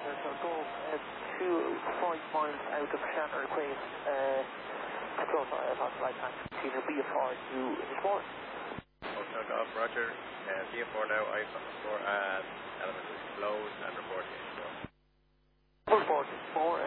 Roger, so go 5 miles out of Shannon Queen, control fire on right hand, Tina BF4 to English Hotel Golf, Roger, BF4 now, I-4 and element is closed and reporting. Report 4